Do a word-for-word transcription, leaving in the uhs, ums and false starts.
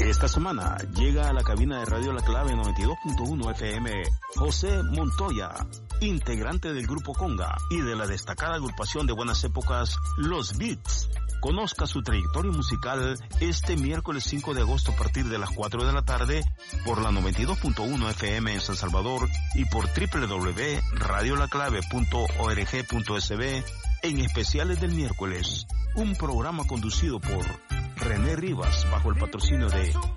Esta semana llega a la cabina de Radio La Clave noventa y dos punto uno F M José Montoya, integrante del Grupo Conga y de la destacada agrupación de buenas épocas Los Beats. Conozca su trayectoria musical este miércoles cinco de agosto a partir de las cuatro de la tarde por la noventa y dos punto uno F M en San Salvador y por doble u doble u doble u punto radio la clave punto org punto es be en especiales del miércoles. Un programa conducido por René Rivas bajo el patrocinio de